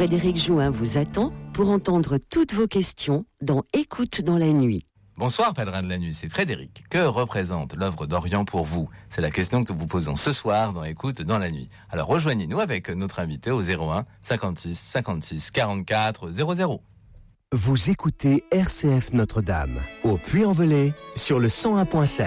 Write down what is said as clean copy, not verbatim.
Frédéric Jouin vous attend pour entendre toutes vos questions dans Écoute dans la nuit. Bonsoir pèlerin de la nuit, c'est Frédéric. Que représente l'œuvre d'Orient pour vous? C'est la question que nous vous posons ce soir dans Écoute dans la nuit. Alors rejoignez-nous avec notre invité au 01 56 56 44 00. Vous écoutez RCF Notre-Dame, au Puy-en-Velay, sur le 101.7.